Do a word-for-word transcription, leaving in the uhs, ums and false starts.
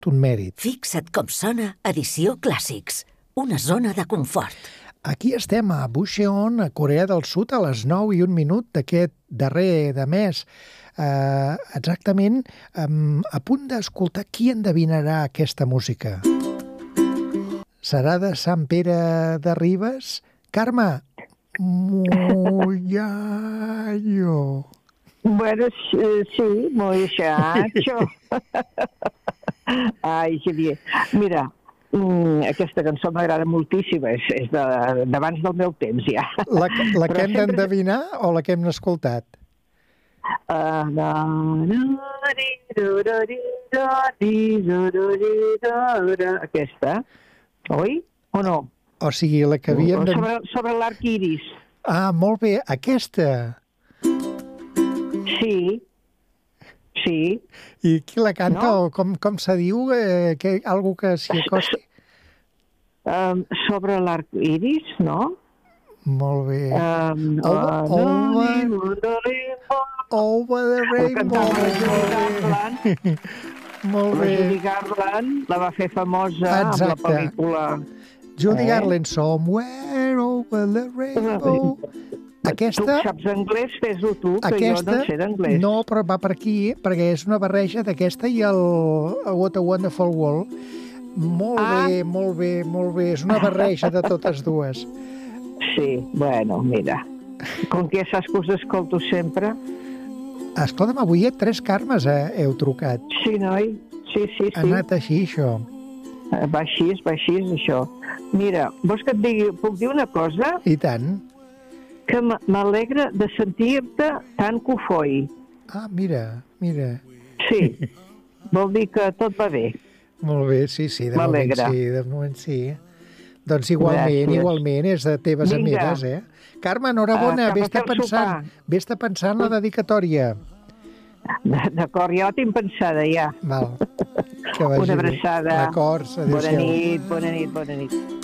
un mèrit. Fixa't com sona Edició Clàssics, una zona de confort. Aquí estem a Bucheon, a Corea del Sud, a les nou i un minut d'aquest darrer de mes. Uh, exactament um, a punt d'escoltar qui endevinarà aquesta música. Serà de Sant Pere de Ribes? Carme, Mullayo. Bueno, sí, muchacho. Ai, Xavier. Mira, aquesta cançó m'agrada moltíssim, és, és d'abans de, del meu temps, ja. La, la que hem sempre... d'endevinar o la que hem escoltat? Uh, aquesta, oi? O no? O sigui, la que havíem de... Sobre, sobre l'arc iris. Ah, molt bé, aquesta. Sí, sí. I qui la canta No? o com, com se diu? Eh, que, algú que s'hi acosti? Um, sobre l'arc iris, no? Molt bé. Um, Over, over, over the rainbow. Molt La bé. Judy Garland la va fer famosa Exacte. amb la pel·lícula. Judy Eh? Garland, Somewhere over the rainbow. Aquesta... Tu saps anglès? Fes-ho tu, que Aquesta, jo no sé d'anglès. no, però va per aquí, perquè és una barreja d'aquesta i el What a Wonderful World. Molt Ah. bé, molt bé, molt bé. És una barreja de totes dues. Sí, bueno, mira. Com que ja saps que us escolto sempre. Escolta'm, avui a tres Carmes eh, heu trucat. Sí, noi? Sí, sí, Ha sí. anat així, això. Va així, va així, això. Mira, vols que et digui, puc dir una cosa? I tant. Que m'alegra de sentir-te tan cofoi. Ah, mira, mira. Sí, vol dir que tot va bé. Molt bé, sí, sí, de moment M'alegra. sí, de moment sí. Doncs igualment, Gràcies. igualment, és de teves Vinga. amigues, eh? Carme, enhorabona, Ah, que vés-te passeu pensant, vés-te pensant la dedicatòria. D'acord, ja ho tinc pensada, ja. Val, que vagi Una bé. abraçada. D'acord, adéu-siau. Bona nit, bona nit, bona nit.